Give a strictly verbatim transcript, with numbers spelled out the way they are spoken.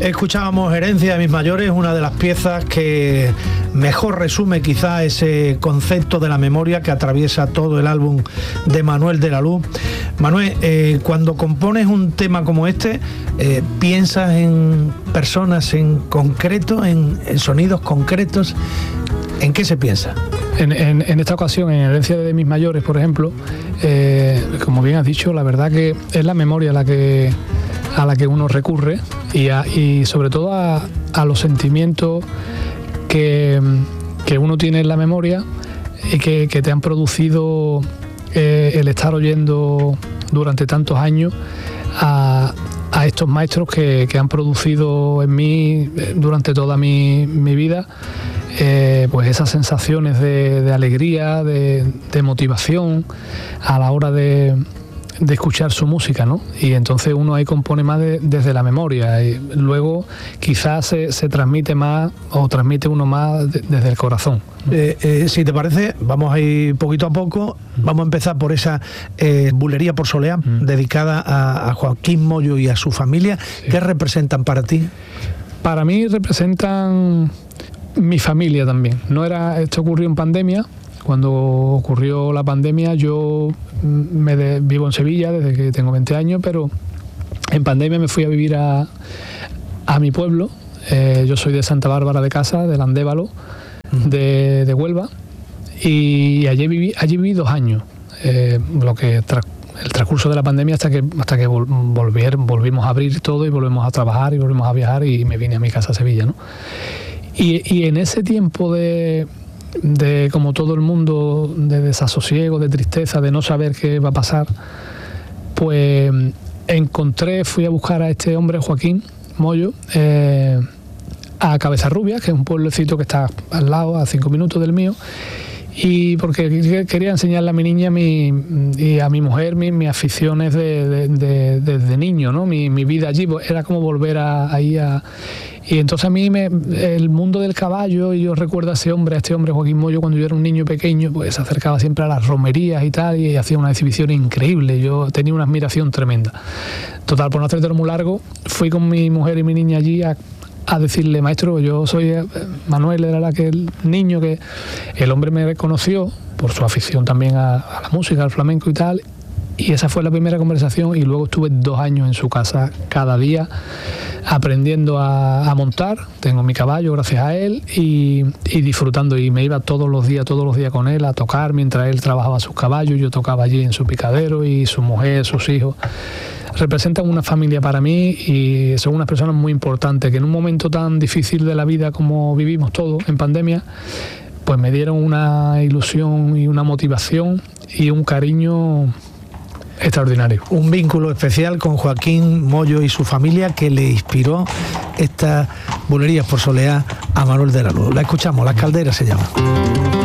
Escuchábamos Herencia de mis mayores, una de las piezas que mejor resume quizá ese concepto de la memoria que atraviesa todo el álbum de Manuel de la Luz. Manuel, eh, cuando compones un tema como este, eh, ¿piensas en personas en concreto, en, en sonidos concretos? ¿En qué se piensa? En, en, en esta ocasión, en Herencia de mis mayores, por ejemplo, eh, como bien has dicho, la verdad que es la memoria la que, a la que uno recurre y, a, y sobre todo a, a los sentimientos que, que uno tiene en la memoria y que, que te han producido eh, el estar oyendo durante tantos años a, a estos maestros que, que han producido en mí durante toda mi, mi vida. Eh, pues esas sensaciones de, de alegría, de, de motivación a la hora de, de escuchar su música, ¿no? Y entonces uno ahí compone más de, desde la memoria y luego quizás se, se transmite más o transmite uno más de, desde el corazón. Eh, eh, si te parece, vamos a ir poquito a poco. Vamos a empezar por esa eh, Bulería por Soleá, mm. dedicada a, a Joaquín Moyo y a su familia. Sí. ¿Qué representan para ti? Para mí representan mi familia también. No era, esto ocurrió en pandemia. Cuando ocurrió la pandemia, yo me de, vivo en Sevilla desde que tengo veinte años, pero en pandemia me fui a vivir a, a mi pueblo. Eh, yo soy de Santa Bárbara de Casa, del Andévalo, uh-huh. de, de Huelva, y allí viví, allí viví dos años. Eh, lo que tra- el transcurso de la pandemia hasta que hasta que vol- volvier, volvimos a abrir todo y volvemos a trabajar y volvemos a viajar y me vine a mi casa a Sevilla, ¿no? Y, y en ese tiempo de, de, como todo el mundo, de desasosiego, de tristeza, de no saber qué va a pasar, pues encontré, fui a buscar a este hombre, Joaquín Moyo, eh, a Cabezarrubia, que es un pueblecito que está al lado, a cinco minutos del mío, y porque quería enseñarle a mi niña mi, y a mi mujer mis, mis aficiones de, de, de, de, de niño, ¿no? Mi, mi vida allí, era como volver a, ahí a... Y entonces a mí me, el mundo del caballo, y yo recuerdo a ese hombre, a este hombre Joaquín Moyo, cuando yo era un niño pequeño, pues se acercaba siempre a las romerías y tal, y hacía una exhibición increíble. Yo tenía una admiración tremenda. Total, por no hacértelo muy largo, fui con mi mujer y mi niña allí a, a decirle, maestro, yo soy Manuel, era la que el niño que... El hombre me reconoció por su afición también a, a la música, al flamenco y tal, y esa fue la primera conversación, y luego estuve dos años en su casa cada día aprendiendo a, a montar. Tengo mi caballo gracias a él y, y disfrutando, y me iba todos los días, todos los días con él a tocar mientras él trabajaba sus caballos, yo tocaba allí en su picadero, y su mujer, sus hijos. Representan una familia para mí y son unas personas muy importantes que en un momento tan difícil de la vida como vivimos todos en pandemia, pues me dieron una ilusión y una motivación y un cariño extraordinario. Un vínculo especial con Joaquín Moyo y su familia que le inspiró esta Bulerías por Soleá a Manuel de la Luz. La escuchamos, Las Calderas se llama.